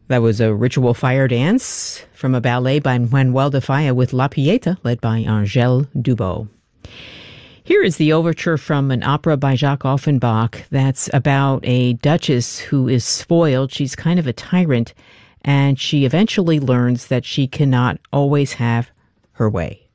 That was a ritual fire dance from a ballet by Manuel de Falla with La Pieta, led by Angèle Dubos. Here is the overture from an opera by Jacques Offenbach that's about a duchess who is spoiled. She's kind of a tyrant, and she eventually learns that she cannot always have her way.